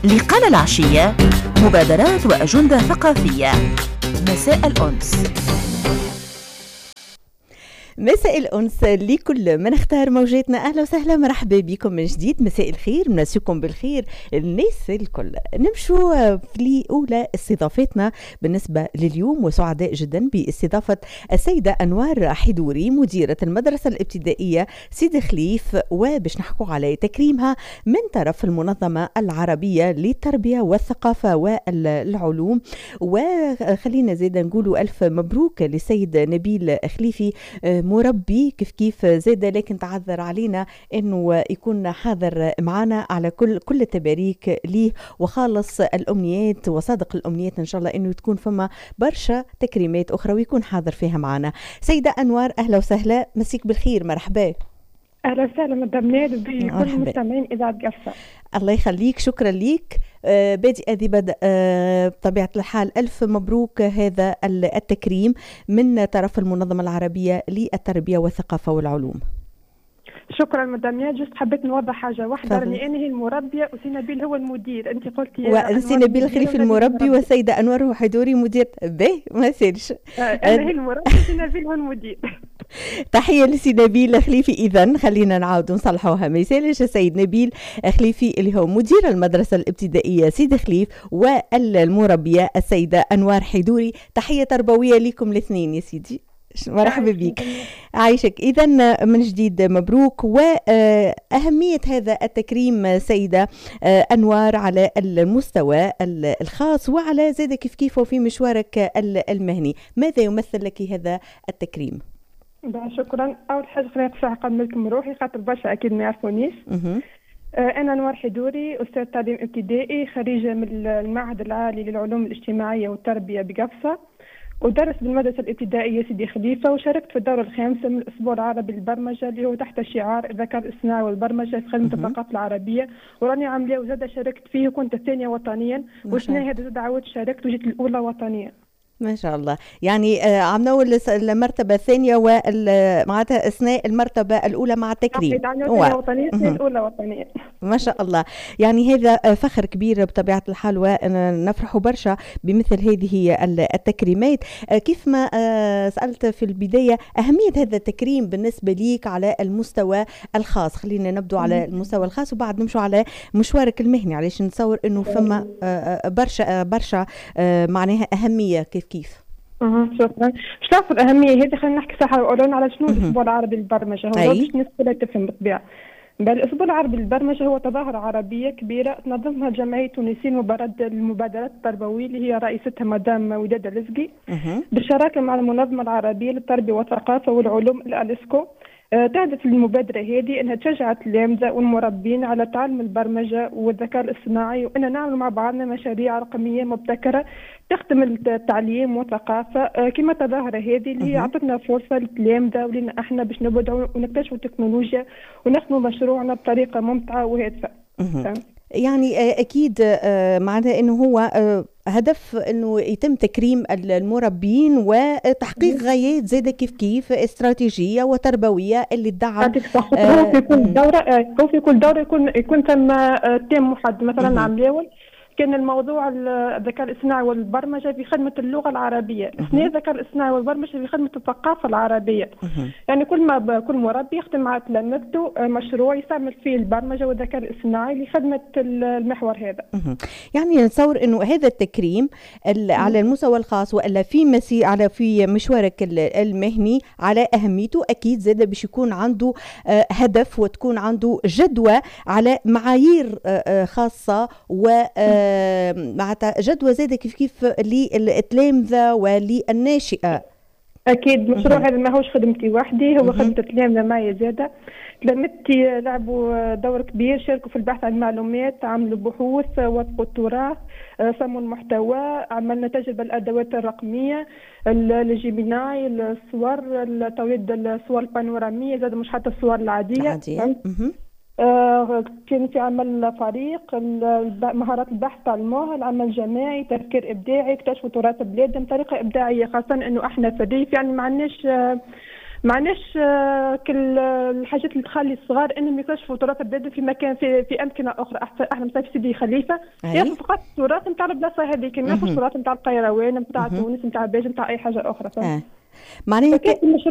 لقال العشية، مبادرات وأجندة ثقافية. مساء الأنس. مساء الأنس لكل من اختار موجاتنا. أهلا وسهلا، مرحبا بكم من جديد. مساء الخير، مساكم بالخير الناس الكل. نمشوا في أولى استضافتنا بالنسبة لليوم، وسعداء جدا باستضافة السيدة أنوار حيدوري مديرة المدرسة الابتدائية سيدي خليف، وباش نحكوا على تكريمها من طرف المنظمة العربية للتربية والثقافة والعلوم. وخلينا زيدا نقولوا ألف مبروك للسيد نبيل خليفي مربي كيف زاد، لكن تعذر علينا انه يكون حاضر معنا. على كل التباريك ليه وخالص الامنيات وصادق الامنيات ان شاء الله انه تكون فما برشا تكريمات اخرى ويكون حاضر فيها معنا. سيدة انوار اهلا وسهلا، مسيك بالخير، مرحبا. اهلا وسهلا مدام نادر بكل المستمعين اذاعه قفصه. الله يخليك، شكرا ليك. بادئ ذي بدء بطبيعة الحال ألف مبروك هذا التكريم من طرف المنظمة العربية للتربية والثقافة والعلوم. شكرا مدام نادر، جست حبيت نوضح حاجة واحدة، راني أنا هي المربية وسي نبيل هو المدير. أنت قلتي وسي نبيل خليفي المربي والسيدة أنوار حيدوري مدير. باهي ما سالش، أنا هي المربي وسي نبيل هو المدير. تحية لسي نبيل خليفي. إذن خلينا نعاود نصلحوها، ما يسالش. السيد نبيل خليفي اللي هو مدير المدرسة الابتدائية سيدي خليف، والمربية السيدة أنوار حيدوري. تحية تربوية لكم الاثنين يا سيدي، مرحبا بك، عايشك. إذا من جديد مبروك. وأهمية هذا التكريم سيدة أنوار على المستوى الخاص وعلى زاد كيف في مشوارك المهني، ماذا يمثل لك هذا التكريم؟ شكرا. أول حاجة خليني نقصح قبل لكم روحي خاطر برشا أكيد ما يعرفونيش. أنا أنوار حيدوري، أستاذ تعليم ابتدائي، خريجة من المعهد العالي للعلوم الاجتماعية والتربية بقفصة، ودرس بالمدرسة الابتدائية سيدي خليفة، وشاركت في الدورة الخامسة من الأسبوع العربي للبرمجة اللي هو تحت شعار الذكاء الاصطناعي والبرمجة في خدمة الثقافة العربية، وراني عاملة وزادة شاركت فيه وكنت الثانية وطنيا، والسنة هذه زاد عاودت شاركت وجيت الأولى وطنيا. ما شاء الله. يعني عم نقول المرتبة الثانية ومعناتها أثناء المرتبة الأولى مع التكريم. وطنية الأولى وطنية. ما شاء الله. يعني هذا فخر كبير بطبيعة الحال، ونفرح برشا بمثل هذه التكريمات. كيف ما سألت في البداية أهمية هذا التكريم بالنسبة ليك على المستوى الخاص. خلينا نبدو على المستوى الخاص وبعد نمشوا على مشوارك المهني، عليش نتصور أنه فما برشا معناها أهمية. كيف شكرا. مش تعرف الأهمية هذه، خلينا نحكي صح ونقولون على شنو الأسبوع العربي للبرمجة. هو باش الناس كلها تفهم بالطبيعة. الأسبوع العربي للبرمجة هو تظاهرة عربية كبيرة تنظمها جمعية تونسيين المبادرات التربوية اللي هي رئيستها مدام وداد الرزقي بالشراكة مع المنظمة العربية للتربية والثقافة والعلوم الأليسكو. تهدف المبادرة هذه أنها تشجع التلامذة والمربين على تعلم البرمجة والذكاء الاصطناعي، وأن نعمل مع بعضنا مشاريع رقمية مبتكرة تخدم التعليم والثقافة. كما التظاهرة هذه اللي هي أعطتنا فرصة للتلامذة ولنا احنا باش نبدأوا ونكتشفوا التكنولوجيا ونخدموا مشروعنا بطريقة ممتعة وهادفة. يعني أكيد معناه أنه هو هدف أنه يتم تكريم المربين وتحقيق غايات زادة كيف استراتيجية وتربوية اللي تدعم. هو في كل دورة يكون ثم تيم محدد. مثلا عام الأول كان الموضوع الذكاء الاصطناعي والبرمجة في خدمة اللغة العربية، اثنين الذكاء الاصطناعي والبرمجة في خدمة الثقافة العربية. يعني كل مربي يخدم مع تلامذته مشروع يستعمل فيه البرمجة والذكاء الاصطناعي لخدمة المحور هذا. يعني نتصور انه هذا التكريم على المستوى الخاص والا في مشوارك المهني على اهميته، اكيد زاد باش يكون عنده هدف وتكون عنده جدوى على معايير خاصة و معناتها جدوى زادة كيف للتلامذة وللناشئة. أكيد مشروع هذا ماهوش خدمتي وحدي، هو خدمة التلامذة معي زادة. تلامذتي لعبوا دور كبير، شاركوا في البحث عن المعلومات، عملوا بحوث، وثقوا التراث، صمموا المحتوى، عملنا تجربة الأدوات الرقمية، الجيميناي، الصور، توليد الصور البانورامية، زاد مش حتى الصور العادية. كان في عمل فريق، مهارات البحث تعلموها، العمل الجماعي، تفكير إبداعي، اكتشفوا تراث بلادنا بطريقة إبداعية، خاصة إنه إحنا في الريف يعني ما معناش كل الحاجات اللي تخلي الصغار انهم يكتشفوا تراث بلادهم في مكان في امكنه اخرى. احنا مثلا في سيدي خليفه ياخذوا فقط التراث نتاع البلاصه هذيك، ما ياخذوش التراث نتاع القيروان نتاع تونس نتاع باجه نتاع اي حاجه اخرى. معناها